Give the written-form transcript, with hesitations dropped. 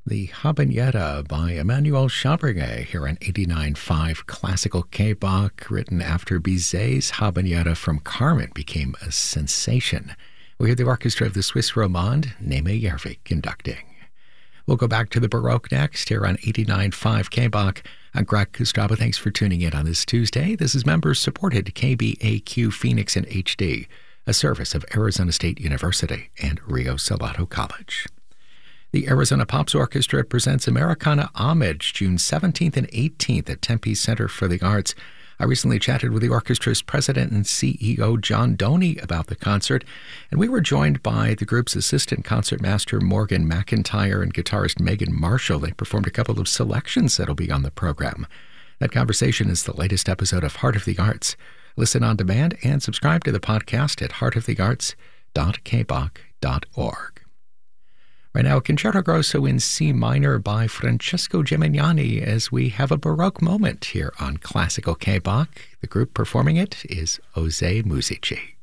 The Habanera by Emmanuel Chabrier here on 89.5 Classical K-Bach, written after Bizet's Habanera from Carmen became a sensation. We hear the orchestra of the Swiss Romande, Neme Järvik, conducting. We'll go back to the Baroque next here on 89.5 K-Bach. I'm Greg Kustraba. Thanks for tuning in on this Tuesday. This is members-supported KBAQ Phoenix in HD, a service of Arizona State University and Rio Salado College. The Arizona Pops Orchestra presents Americana Homage June 17th and 18th at Tempe Center for the Arts. I recently chatted with the orchestra's president and CEO, John Doney, about the concert, and we were joined by the group's assistant concertmaster, Morgan McIntyre, and guitarist Megan Marshall. They performed a couple of selections that'll be on the program. That conversation is the latest episode of Heart of the Arts. Listen on demand and subscribe to the podcast at heartofthearts.kbach.org. Right now, a Concerto Grosso in C minor by Francesco Gimignani as we have a Baroque moment here on Classical K-Bach. The group performing it is Jose Musici.